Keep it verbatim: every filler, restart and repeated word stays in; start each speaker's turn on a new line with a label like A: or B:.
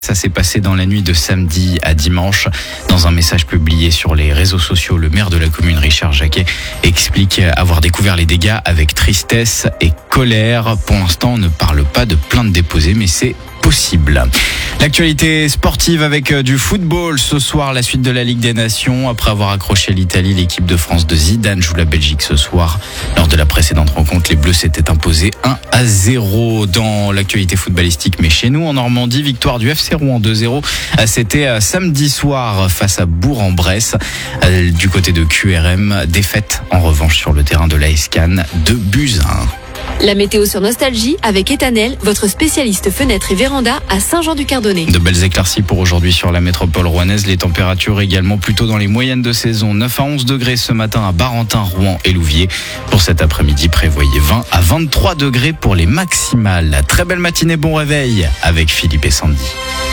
A: Ça s'est passé dans la nuit de samedi à dimanche. Dans un message publié sur les réseaux sociaux, le maire de la commune, Richard Jacquet, explique avoir découvert les dégâts avec tristesse et colère. Pour l'instant, on ne parle pas de plainte déposée, mais c'est possible. L'actualité sportive avec du football. Ce soir, la suite de la Ligue des Nations. Après avoir accroché l'Italie, l'équipe de France de Zidane joue la Belgique ce soir. Lors de la précédente rencontre, les Bleus s'étaient imposés un à zéro. Dans l'actualité footballistique, mais chez nous, en Normandie, victoire du F C Rouen deux zéro. C'était samedi soir face à Bourg-en-Bresse. Du côté de Q R M, défaite en revanche sur le terrain de l'A S Cannes, deux buts à un.
B: La météo sur Nostalgie avec Etanel, votre spécialiste fenêtres et véranda à Saint-Jean-du-Cardonnet.
A: De belles éclaircies pour aujourd'hui sur la métropole rouennaise. Les températures également plutôt dans les moyennes de saison. neuf à onze degrés ce matin à Barentin, Rouen et Louviers. Pour cet après-midi, prévoyez vingt à vingt-trois degrés pour les maximales. Très belle matinée, bon réveil avec Philippe et Sandy.